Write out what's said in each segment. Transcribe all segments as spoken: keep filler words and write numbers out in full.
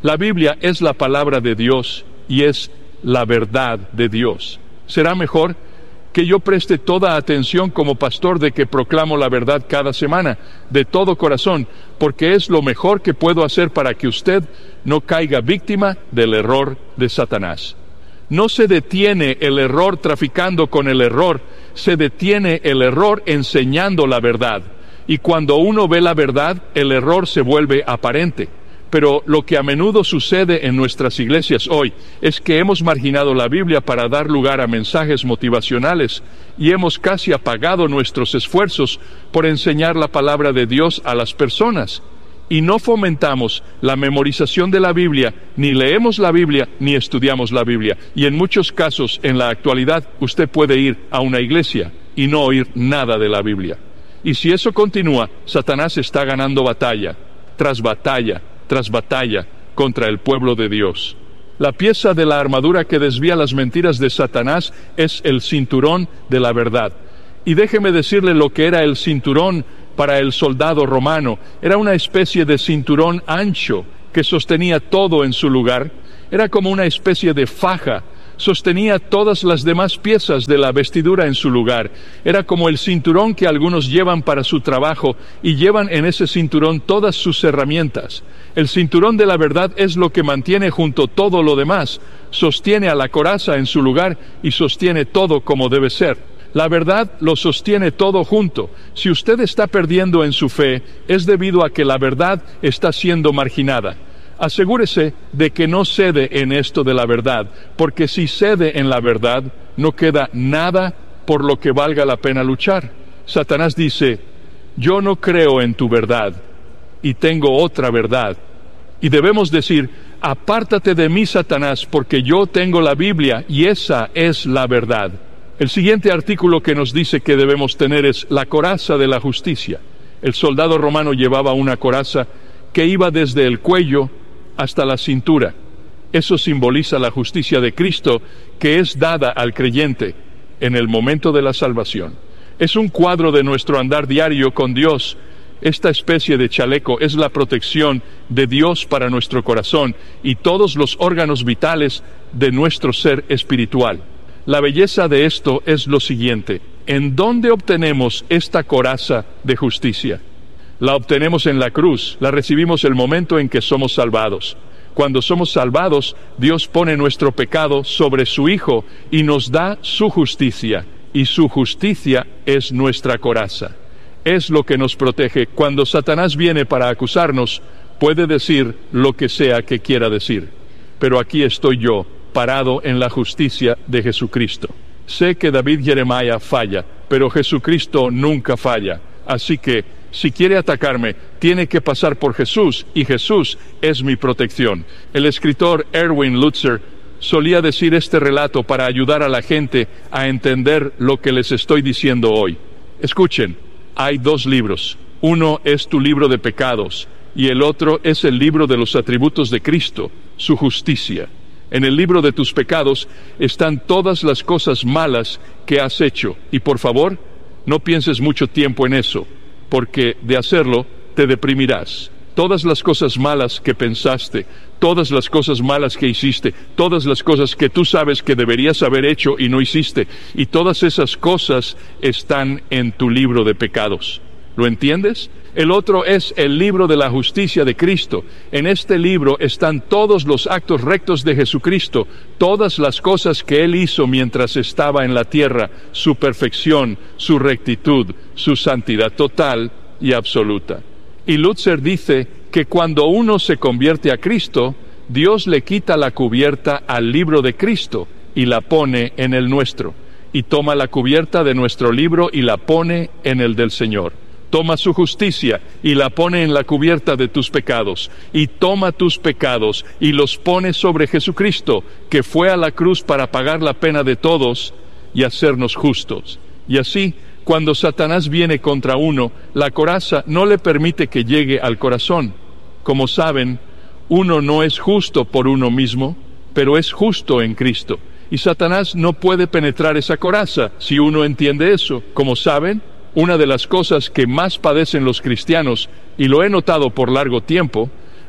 La Biblia es la palabra de Dios y es la verdad de Dios. Será mejor que yo preste toda atención como pastor de que proclamo la verdad cada semana, de todo corazón, porque es lo mejor que puedo hacer para que usted no caiga víctima del error de Satanás. No se detiene el error traficando con el error, se detiene el error enseñando la verdad. Y cuando uno ve la verdad, el error se vuelve aparente. Pero lo que a menudo sucede en nuestras iglesias hoy es que hemos marginado la Biblia para dar lugar a mensajes motivacionales y hemos casi apagado nuestros esfuerzos por enseñar la palabra de Dios a las personas. Y no fomentamos la memorización de la Biblia, ni leemos la Biblia, ni estudiamos la Biblia. Y en muchos casos, en la actualidad, usted puede ir a una iglesia y no oír nada de la Biblia. Y si eso continúa, Satanás está ganando batalla, tras batalla, tras batalla, contra el pueblo de Dios. La pieza de la armadura que desvía las mentiras de Satanás es el cinturón de la verdad. Y déjeme decirle lo que era el cinturón para el soldado romano. Era una especie de cinturón ancho que sostenía todo en su lugar. Era como una especie de faja. Sostenía todas las demás piezas de la vestidura en su lugar. Era como el cinturón que algunos llevan para su trabajo y llevan en ese cinturón todas sus herramientas. El cinturón de la verdad es lo que mantiene junto todo lo demás. Sostiene a la coraza en su lugar y sostiene todo como debe ser. La verdad lo sostiene todo junto. Si usted está perdiendo en su fe, es debido a que la verdad está siendo marginada. Asegúrese de que no cede en esto de la verdad, porque si cede en la verdad, no queda nada por lo que valga la pena luchar. Satanás dice, yo no creo en tu verdad, y tengo otra verdad. Y debemos decir, apártate de mí, Satanás, porque yo tengo la Biblia, y esa es la verdad. El siguiente artículo que nos dice que debemos tener es la coraza de la justicia. El soldado romano llevaba una coraza que iba desde el cuello hasta la cintura. Eso simboliza la justicia de Cristo que es dada al creyente en el momento de la salvación. Es un cuadro de nuestro andar diario con Dios. Esta especie de chaleco es la protección de Dios para nuestro corazón y todos los órganos vitales de nuestro ser espiritual. La belleza de esto es lo siguiente: ¿en dónde obtenemos esta coraza de justicia? La obtenemos en la cruz, la recibimos el momento en que somos salvados. Cuando somos salvados, Dios pone nuestro pecado sobre su Hijo y nos da su justicia, y su justicia es nuestra coraza. Es lo que nos protege. Cuando Satanás viene para acusarnos, puede decir lo que sea que quiera decir. Pero aquí estoy yo, parado en la justicia de Jesucristo. Sé que David Jeremiah falla, pero Jesucristo nunca falla. Así que, si quiere atacarme, tiene que pasar por Jesús, y Jesús es mi protección. El escritor Erwin Lutzer solía decir este relato para ayudar a la gente a entender lo que les estoy diciendo hoy. Escuchen, hay dos libros. Uno es tu libro de pecados, y el otro es el libro de los atributos de Cristo, su justicia. En el libro de tus pecados están todas las cosas malas que has hecho, y por favor, no pienses mucho tiempo en eso, porque de hacerlo te deprimirás. Todas las cosas malas que pensaste, todas las cosas malas que hiciste, todas las cosas que tú sabes que deberías haber hecho y no hiciste, y todas esas cosas están en tu libro de pecados. ¿Lo entiendes? El otro es el libro de la justicia de Cristo. En este libro están todos los actos rectos de Jesucristo, todas las cosas que Él hizo mientras estaba en la tierra, su perfección, su rectitud, su santidad total y absoluta. Y Lutzer dice que cuando uno se convierte a Cristo, Dios le quita la cubierta al libro de Cristo y la pone en el nuestro, y toma la cubierta de nuestro libro y la pone en el del Señor. Toma su justicia y la pone en la cubierta de tus pecados, y toma tus pecados y los pone sobre Jesucristo, que fue a la cruz para pagar la pena de todos y hacernos justos. Y así, cuando Satanás viene contra uno, la coraza no le permite que llegue al corazón. Como saben, uno no es justo por uno mismo, pero es justo en Cristo. Y Satanás no puede penetrar esa coraza si uno entiende eso. Como saben, una de las cosas que más padecen los cristianos, y lo he notado por largo tiempo,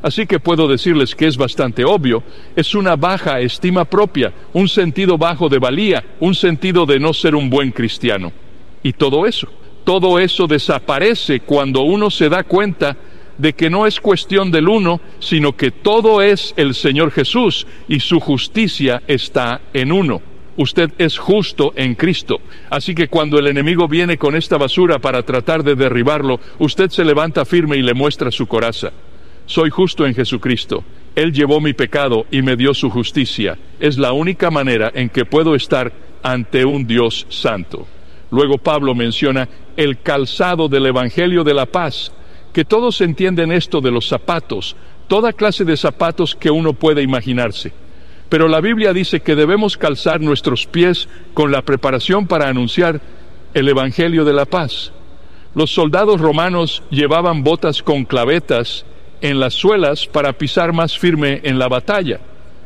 Así que puedo decirles que es bastante obvio, es una baja estima propia, un sentido bajo de valía, un sentido de no ser un buen cristiano. Y todo eso, todo eso desaparece cuando uno se da cuenta de que no es cuestión del uno, sino que todo es el Señor Jesús y su justicia está en uno. Usted es justo en Cristo. Así que cuando el enemigo viene con esta basura para tratar de derribarlo, usted se levanta firme y le muestra su coraza. Soy justo en Jesucristo. Él llevó mi pecado y me dio su justicia. Es la única manera en que puedo estar ante un Dios santo. Luego Pablo menciona el calzado del Evangelio de la paz, que todos entienden esto de los zapatos, toda clase de zapatos que uno puede imaginarse. Pero la Biblia dice que debemos calzar nuestros pies con la preparación para anunciar el Evangelio de la paz. Los soldados romanos llevaban botas con clavetas en las suelas para pisar más firme en la batalla.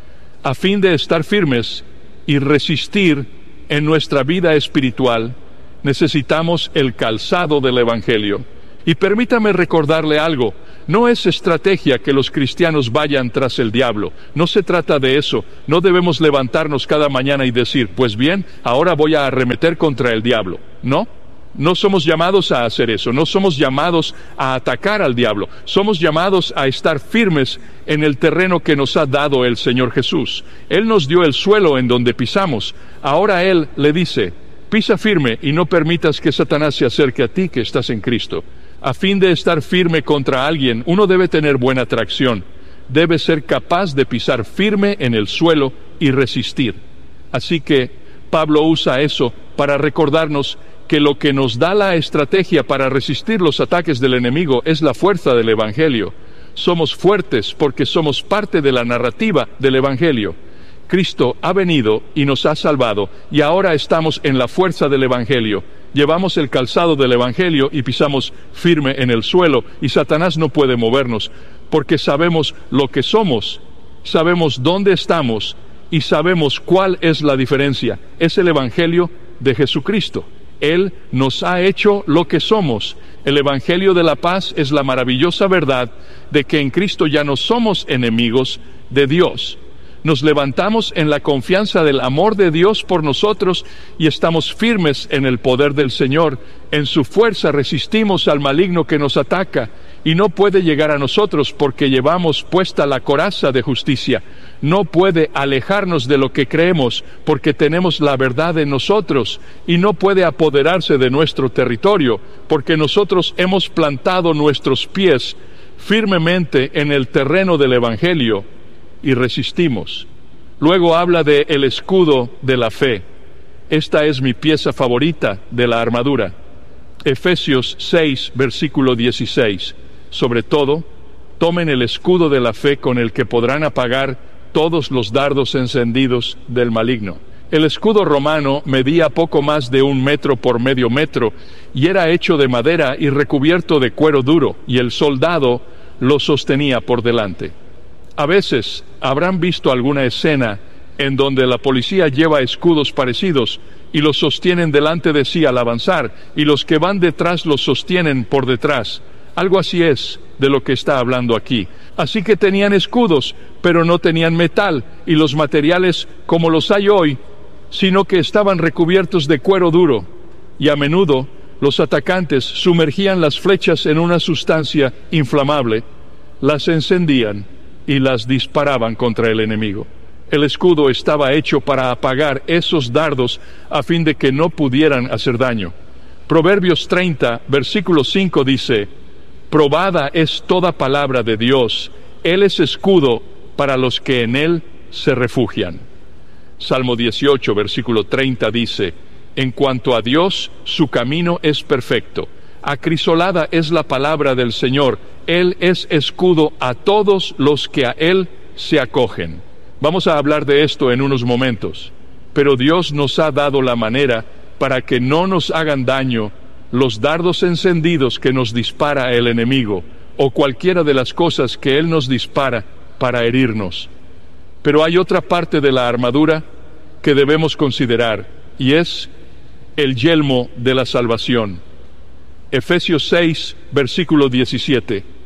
A fin de estar firmes y resistir en nuestra vida espiritual, necesitamos el calzado del Evangelio. Y permítame recordarle algo, no es estrategia que los cristianos vayan tras el diablo, no se trata de eso, no debemos levantarnos cada mañana y decir, pues bien, ahora voy a arremeter contra el diablo, no. No somos llamados a hacer eso, no somos llamados a atacar al diablo, somos llamados a estar firmes en el terreno que nos ha dado el Señor Jesús. Él nos dio el suelo en donde pisamos, ahora Él le dice, pisa firme y no permitas que Satanás se acerque a ti que estás en Cristo. A fin de estar firme contra alguien, uno debe tener buena tracción, debe ser capaz de pisar firme en el suelo y resistir. Así que Pablo usa eso para recordarnos que lo que nos da la estrategia para resistir los ataques del enemigo es la fuerza del Evangelio. Somos fuertes porque somos parte de la narrativa del Evangelio. Cristo ha venido y nos ha salvado, y ahora estamos en la fuerza del Evangelio. Llevamos el calzado del Evangelio y pisamos firme en el suelo, y Satanás no puede movernos, porque sabemos lo que somos, sabemos dónde estamos, y sabemos cuál es la diferencia. Es el Evangelio de Jesucristo. Él nos ha hecho lo que somos. El Evangelio de la paz es la maravillosa verdad de que en Cristo ya no somos enemigos de Dios. Nos levantamos en la confianza del amor de Dios por nosotros y estamos firmes en el poder del Señor. En su fuerza resistimos al maligno que nos ataca y no puede llegar a nosotros porque llevamos puesta la coraza de justicia. No puede alejarnos de lo que creemos porque tenemos la verdad en nosotros, y no puede apoderarse de nuestro territorio porque nosotros hemos plantado nuestros pies firmemente en el terreno del Evangelio y resistimos. Luego habla de el escudo de la fe. Esta es mi pieza favorita de la armadura. Efesios seis, versículo dieciséis. Sobre todo, tomen el escudo de la fe con el que podrán apagar todos los dardos encendidos del maligno. El escudo romano medía poco más de un metro por medio metro y era hecho de madera y recubierto de cuero duro, y el soldado lo sostenía por delante. A veces habrán visto alguna escena en donde la policía lleva escudos parecidos y los sostienen delante de sí al avanzar, y los que van detrás los sostienen por detrás. Algo así es de lo que está hablando aquí. Así que tenían escudos, pero no tenían metal y los materiales como los hay hoy, sino que estaban recubiertos de cuero duro, y a menudo los atacantes sumergían las flechas en una sustancia inflamable, las encendían y las disparaban contra el enemigo. El escudo estaba hecho para apagar esos dardos a fin de que no pudieran hacer daño. Proverbios treinta, versículo cinco dice, probada es toda palabra de Dios, Él es escudo para los que en Él se refugian. Salmo dieciocho, versículo treinta dice, en cuanto a Dios, su camino es perfecto. Acrisolada es la palabra del Señor, Él es escudo a todos los que a Él se acogen. Vamos a hablar de esto en unos momentos, pero Dios nos ha dado la manera para que no nos hagan daño los dardos encendidos que nos dispara el enemigo, o cualquiera de las cosas que Él nos dispara para herirnos. Pero hay otra parte de la armadura que debemos considerar, y es el yelmo de la salvación. Efesios seis, versículo diecisiete.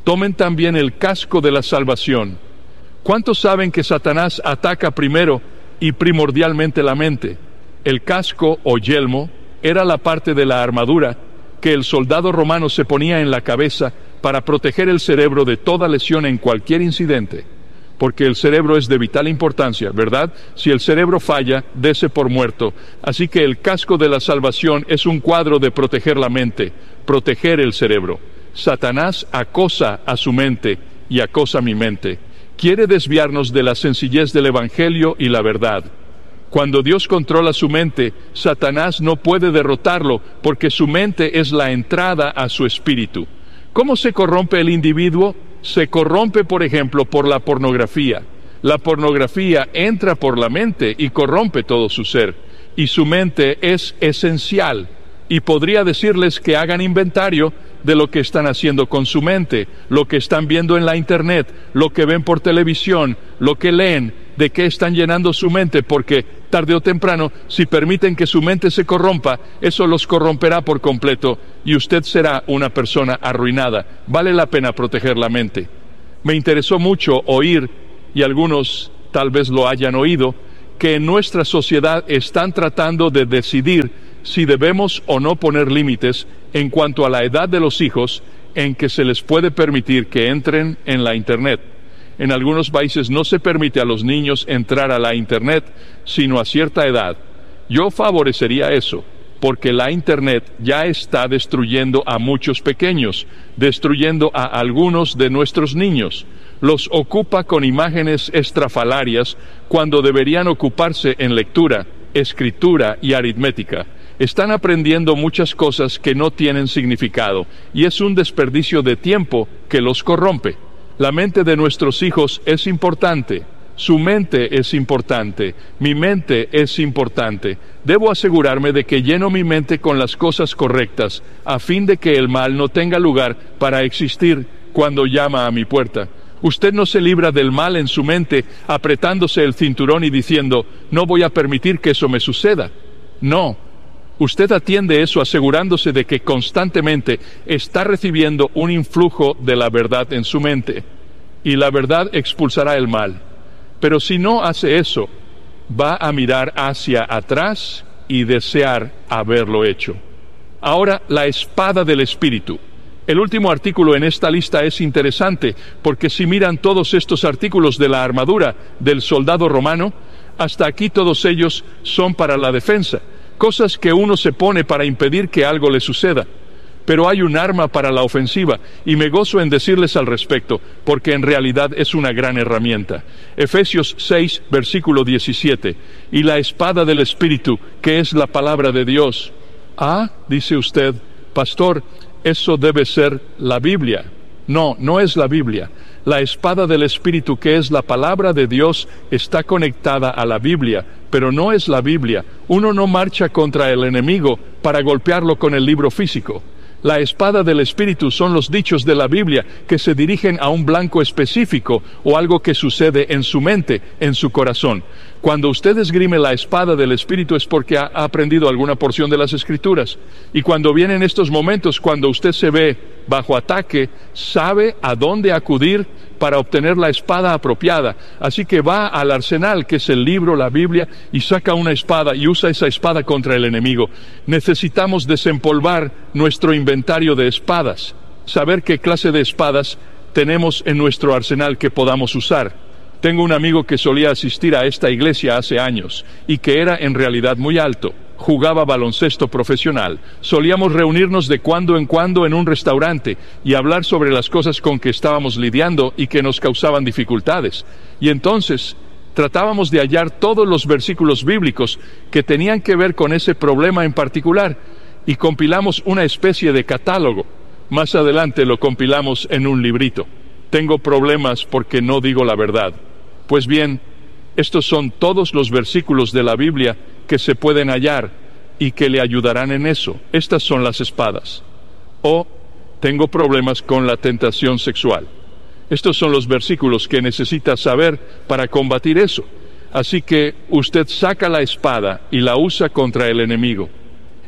Tomen también el casco de la salvación. ¿Cuántos saben que Satanás ataca primero y primordialmente la mente? El casco o yelmo era la parte de la armadura que el soldado romano se ponía en la cabeza para proteger el cerebro de toda lesión en cualquier incidente, porque el cerebro es de vital importancia, ¿verdad? Si el cerebro falla, dése por muerto. Así que el casco de la salvación es un cuadro de proteger la mente, proteger el cerebro. Satanás acosa a su mente y acosa mi mente. Quiere desviarnos de la sencillez del Evangelio y la verdad. Cuando Dios controla su mente, Satanás no puede derrotarlo, porque su mente es la entrada a su espíritu. ¿Cómo se corrompe el individuo? Se corrompe, por ejemplo, por la pornografía. La pornografía entra por la mente y corrompe todo su ser. Y su mente es esencial. Y podría decirles que hagan inventario de lo que están haciendo con su mente, lo que están viendo en la internet, lo que ven por televisión, lo que leen, de qué están llenando su mente, porque tarde o temprano, si permiten que su mente se corrompa, eso los corromperá por completo y usted será una persona arruinada. Vale la pena proteger la mente. Me interesó mucho oír, y algunos tal vez lo hayan oído, que en nuestra sociedad están tratando de decidir si debemos o no poner límites en cuanto a la edad de los hijos en que se les puede permitir que entren en la Internet. En algunos países no se permite a los niños entrar a la Internet, sino a cierta edad. Yo favorecería eso, porque la Internet ya está destruyendo a muchos pequeños, destruyendo a algunos de nuestros niños. Los ocupa con imágenes estrafalarias cuando deberían ocuparse en lectura, escritura y aritmética. Están aprendiendo muchas cosas que no tienen significado, y es un desperdicio de tiempo que los corrompe. La mente de nuestros hijos es importante, su mente es importante, mi mente es importante. Debo asegurarme de que lleno mi mente con las cosas correctas, a fin de que el mal no tenga lugar para existir cuando llama a mi puerta. Usted no se libra del mal en su mente apretándose el cinturón y diciendo, no voy a permitir que eso me suceda. No. Usted atiende eso asegurándose de que constantemente está recibiendo un influjo de la verdad en su mente, y la verdad expulsará el mal. Pero si no hace eso, va a mirar hacia atrás y desear haberlo hecho. Ahora, la espada del Espíritu. El último artículo en esta lista es interesante, porque si miran todos estos artículos de la armadura del soldado romano, hasta aquí todos ellos son para la defensa. Cosas que uno se pone para impedir que algo le suceda. Pero hay un arma para la ofensiva, y me gozo en decirles al respecto, porque en realidad es una gran herramienta. Efesios seis, versículo diecisiete, y la espada del Espíritu, que es la palabra de Dios. Ah, dice usted, pastor, eso debe ser la Biblia. No, no es la Biblia. La espada del Espíritu, que es la palabra de Dios, está conectada a la Biblia, pero no es la Biblia. Uno no marcha contra el enemigo para golpearlo con el libro físico. La espada del Espíritu son los dichos de la Biblia que se dirigen a un blanco específico o algo que sucede en su mente, en su corazón. Cuando usted esgrime la espada del Espíritu es porque ha aprendido alguna porción de las Escrituras. Y cuando vienen estos momentos, cuando usted se ve bajo ataque, sabe a dónde acudir para obtener la espada apropiada. Así que va al arsenal, que es el libro, la Biblia, y saca una espada y usa esa espada contra el enemigo. Necesitamos desempolvar nuestro inventario de espadas, saber qué clase de espadas tenemos en nuestro arsenal que podamos usar. Tengo un amigo que solía asistir a esta iglesia hace años y que era en realidad muy alto. Jugaba baloncesto profesional. Solíamos reunirnos de cuando en cuando en un restaurante y hablar sobre las cosas con que estábamos lidiando y que nos causaban dificultades. Y entonces tratábamos de hallar todos los versículos bíblicos que tenían que ver con ese problema en particular y compilamos una especie de catálogo. Más adelante lo compilamos en un librito. Tengo problemas porque no digo la verdad. Pues bien, estos son todos los versículos de la Biblia que se pueden hallar y que le ayudarán en eso. Estas son las espadas. O tengo problemas con la tentación sexual. Estos son los versículos que necesita saber para combatir eso. Así que usted saca la espada y la usa contra el enemigo.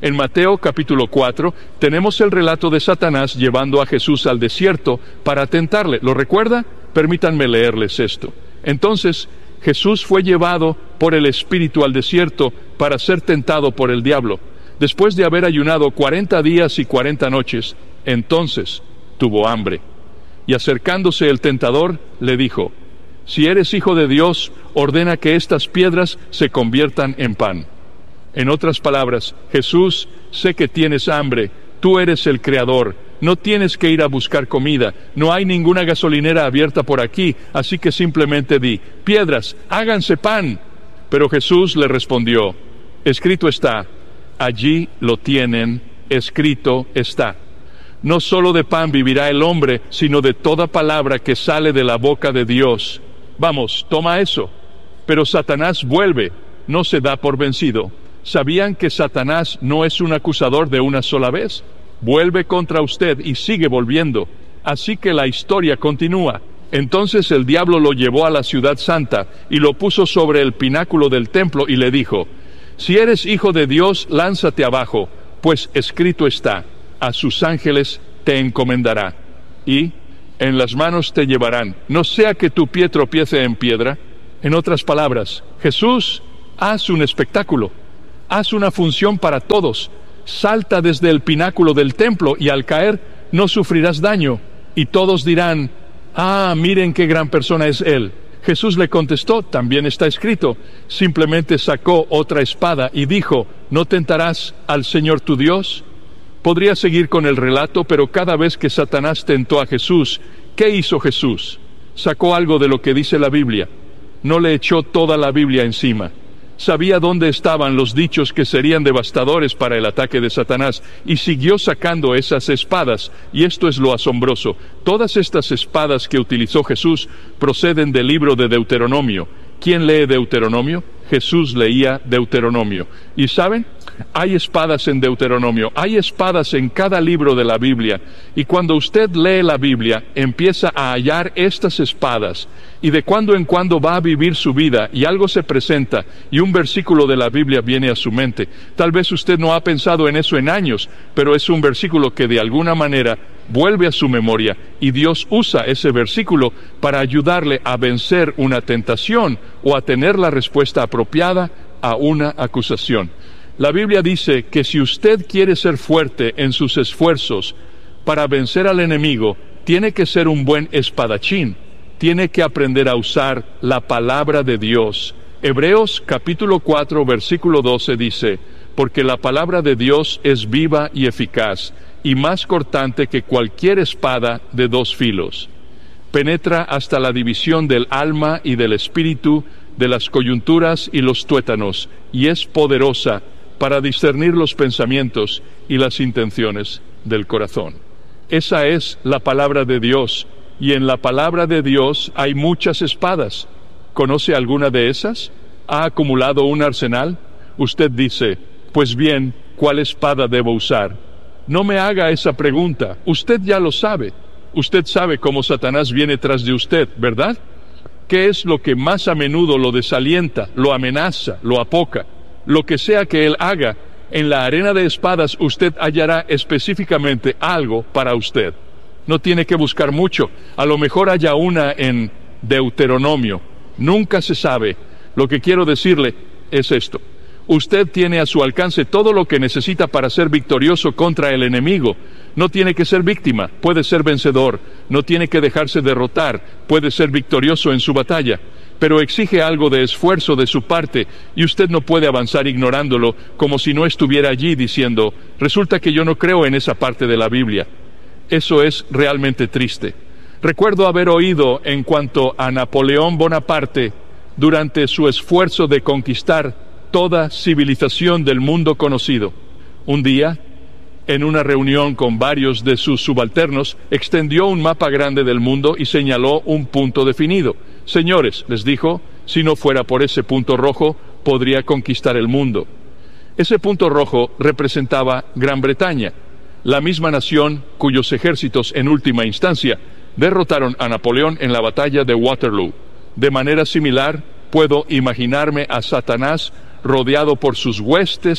En Mateo capítulo cuatro tenemos el relato de Satanás llevando a Jesús al desierto para tentarle. ¿Lo recuerda? Permítanme leerles esto. Entonces Jesús fue llevado por el Espíritu al desierto para ser tentado por el diablo. Después de haber ayunado cuarenta días y cuarenta noches, entonces tuvo hambre. Y acercándose el tentador, le dijo: si eres hijo de Dios, ordena que estas piedras se conviertan en pan. En otras palabras, Jesús, sé que tienes hambre, tú eres el Creador, no tienes que ir a buscar comida, no hay ninguna gasolinera abierta por aquí, así que simplemente di: piedras, háganse pan. Pero Jesús le respondió: escrito está, allí lo tienen, escrito está. No solo de pan vivirá el hombre, sino de toda palabra que sale de la boca de Dios. Vamos, toma eso. Pero Satanás vuelve, no se da por vencido. ¿Sabían que Satanás no es un acusador de una sola vez? Vuelve contra usted y sigue volviendo. Así que la historia continúa. Entonces el diablo lo llevó a la ciudad santa y lo puso sobre el pináculo del templo y le dijo: si eres hijo de Dios, lánzate abajo, pues escrito está: a sus ángeles te encomendará, y en las manos te llevarán, no sea que tu pie tropiece en piedra. En otras palabras, Jesús, haz un espectáculo, haz una función para todos, salta desde el pináculo del templo y al caer no sufrirás daño, y todos dirán: ah, miren qué gran persona es él. Jesús le contestó: también está escrito. Simplemente sacó otra espada y dijo: ¿no tentarás al Señor tu Dios? Podría seguir con el relato, pero cada vez que Satanás tentó a Jesús, ¿qué hizo Jesús? Sacó algo de lo que dice la Biblia. No le echó toda la Biblia encima. Sabía dónde estaban los dichos que serían devastadores para el ataque de Satanás, y siguió sacando esas espadas, y esto es lo asombroso. Todas estas espadas que utilizó Jesús proceden del libro de Deuteronomio. ¿Quién lee Deuteronomio? Jesús leía Deuteronomio. ¿Y saben? Hay espadas en Deuteronomio, hay espadas en cada libro de la Biblia, y cuando usted lee la Biblia, empieza a hallar estas espadas, y de cuando en cuando va a vivir su vida, y algo se presenta, y un versículo de la Biblia viene a su mente. Tal vez usted no ha pensado en eso en años, pero es un versículo que de alguna manera vuelve a su memoria, y Dios usa ese versículo para ayudarle a vencer una tentación, o a tener la respuesta apropiada a una acusación. La Biblia dice que si usted quiere ser fuerte en sus esfuerzos para vencer al enemigo, tiene que ser un buen espadachín, tiene que aprender a usar la palabra de Dios. Hebreos capítulo cuatro versículo doce dice: porque la palabra de Dios es viva y eficaz, y más cortante que cualquier espada de dos filos. Penetra hasta la división del alma y del espíritu, de las coyunturas y los tuétanos, y es poderosa para discernir los pensamientos y las intenciones del corazón. Esa es la palabra de Dios, y en la palabra de Dios hay muchas espadas. ¿Conoce alguna de esas? ¿Ha acumulado un arsenal? Usted dice: pues bien, ¿cuál espada debo usar? No me haga esa pregunta, usted ya lo sabe. Usted sabe cómo Satanás viene tras de usted, ¿verdad? ¿Qué es lo que más a menudo lo desalienta, lo amenaza, lo apoca? Lo que sea que él haga, en la arena de espadas usted hallará específicamente algo para usted. No tiene que buscar mucho, a lo mejor haya una en Deuteronomio. Nunca se sabe. Lo que quiero decirle es esto: usted tiene a su alcance todo lo que necesita para ser victorioso contra el enemigo. No tiene que ser víctima, puede ser vencedor. No tiene que dejarse derrotar, puede ser victorioso en su batalla. Pero exige algo de esfuerzo de su parte, y usted no puede avanzar ignorándolo, como si no estuviera allí diciendo: resulta que yo no creo en esa parte de la Biblia. Eso es realmente triste. Recuerdo haber oído en cuanto a Napoleón Bonaparte, durante su esfuerzo de conquistar toda civilización del mundo conocido. Un día, en una reunión con varios de sus subalternos, extendió un mapa grande del mundo y señaló un punto definido. Señores, les dijo, si no fuera por ese punto rojo, podría conquistar el mundo. Ese punto rojo representaba Gran Bretaña, la misma nación cuyos ejércitos en última instancia derrotaron a Napoleón en la batalla de Waterloo. De manera similar, puedo imaginarme a Satanás rodeado por sus huestes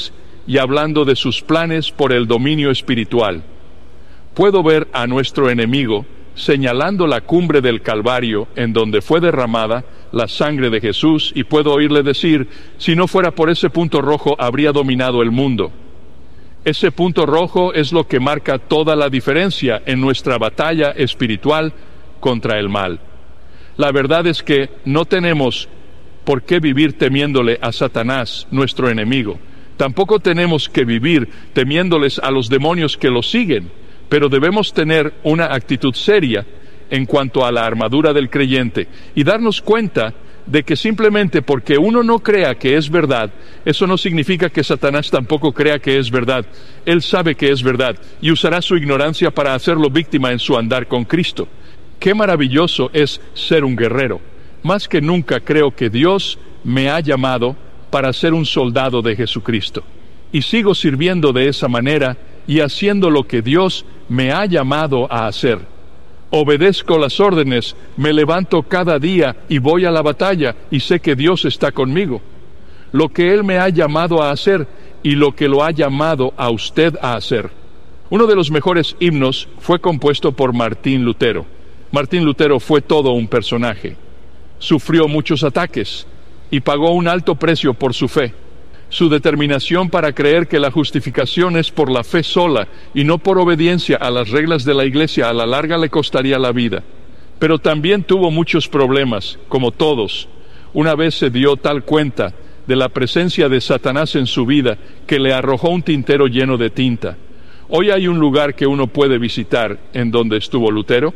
y hablando de sus planes por el dominio espiritual. Puedo ver a nuestro enemigo señalando la cumbre del Calvario en donde fue derramada la sangre de Jesús, y puedo oírle decir: si no fuera por ese punto rojo, habría dominado el mundo. Ese punto rojo es lo que marca toda la diferencia en nuestra batalla espiritual contra el mal. La verdad es que no tenemos por qué vivir temiéndole a Satanás, nuestro enemigo. Tampoco tenemos que vivir temiéndoles a los demonios que los siguen, pero debemos tener una actitud seria en cuanto a la armadura del creyente y darnos cuenta de que simplemente porque uno no crea que es verdad, eso no significa que Satanás tampoco crea que es verdad. Él sabe que es verdad y usará su ignorancia para hacerlo víctima en su andar con Cristo. Qué maravilloso es ser un guerrero. Más que nunca creo que Dios me ha llamado para ser un soldado de Jesucristo. Y sigo sirviendo de esa manera y haciendo lo que Dios me ha llamado a hacer. Obedezco las órdenes, me levanto cada día y voy a la batalla y sé que Dios está conmigo. Lo que Él me ha llamado a hacer y lo que lo ha llamado a usted a hacer. Uno de los mejores himnos fue compuesto por Martín Lutero. Martín Lutero fue todo un personaje. Sufrió muchos ataques y pagó un alto precio por su fe. Su determinación para creer que la justificación es por la fe sola y no por obediencia a las reglas de la Iglesia, a la larga le costaría la vida. Pero también tuvo muchos problemas, como todos. Una vez se dio tal cuenta de la presencia de Satanás en su vida que le arrojó un tintero lleno de tinta. Hoy hay un lugar que uno puede visitar en donde estuvo Lutero,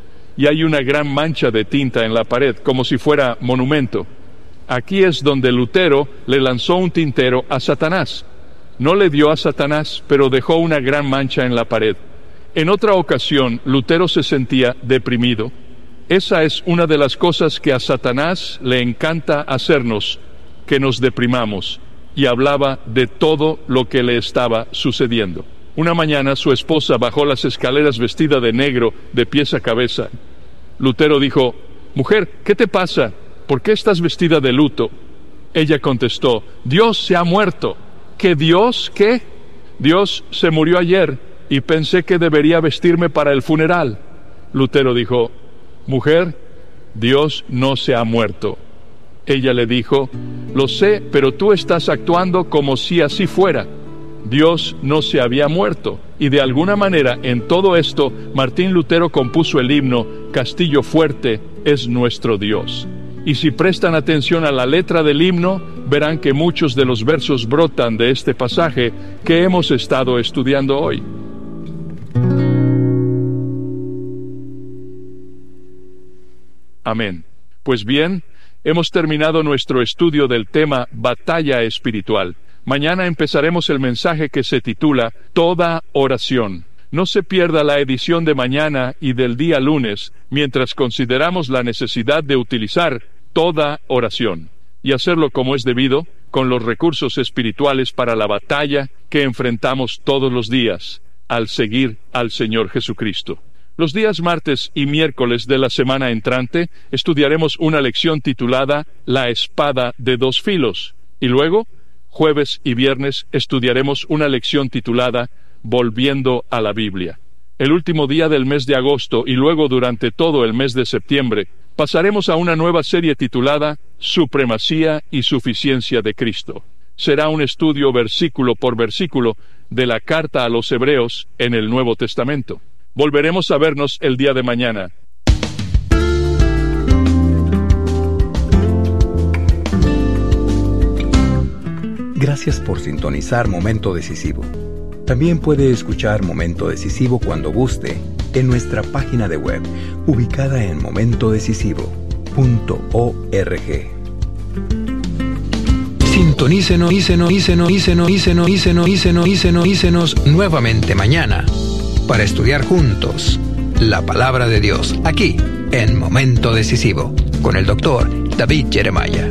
y hay una gran mancha de tinta en la pared, como si fuera monumento. Aquí es donde Lutero le lanzó un tintero a Satanás. No le dio a Satanás, pero dejó una gran mancha en la pared. En otra ocasión, Lutero se sentía deprimido. Esa es una de las cosas que a Satanás le encanta hacernos, que nos deprimamos, y hablaba de todo lo que le estaba sucediendo. Una mañana su esposa bajó las escaleras vestida de negro, de pies a cabeza. Lutero dijo: «Mujer, ¿qué te pasa? ¿Por qué estás vestida de luto?». Ella contestó: «Dios se ha muerto». ¿Qué Dios? ¿Qué? Dios se murió ayer y pensé que debería vestirme para el funeral. Lutero dijo: «Mujer, Dios no se ha muerto». Ella le dijo: «Lo sé, pero tú estás actuando como si así fuera». Dios no se había muerto, y de alguna manera en todo esto Martín Lutero compuso el himno «Castillo fuerte es nuestro Dios». Y si prestan atención a la letra del himno, verán que muchos de los versos brotan de este pasaje que hemos estado estudiando hoy. Amén. Pues bien, hemos terminado nuestro estudio del tema Batalla Espiritual. Mañana empezaremos el mensaje que se titula Toda Oración. No se pierda la edición de mañana y del día lunes, mientras consideramos la necesidad de utilizar toda oración y hacerlo como es debido, con los recursos espirituales para la batalla que enfrentamos todos los días, al seguir al Señor Jesucristo. Los días martes y miércoles de la semana entrante estudiaremos una lección titulada La espada de dos filos, y luego, jueves y viernes, estudiaremos una lección titulada Volviendo a la Biblia. El último día del mes de agosto y luego durante todo el mes de septiembre, pasaremos a una nueva serie titulada Supremacía y Suficiencia de Cristo. Será un estudio versículo por versículo de la carta a los Hebreos en el Nuevo Testamento. Volveremos a vernos el día de mañana. Gracias por sintonizar Momento Decisivo. También puede escuchar Momento Decisivo cuando guste en nuestra página de web, ubicada en momento decisivo punto org. Sintonícenos, ícenos, ícenos, ícenos, ícenos, ícenos, ícenos, ícenos, ícenos nuevamente mañana para estudiar juntos la palabra de Dios aquí en Momento Decisivo con el doctor David Jeremiah.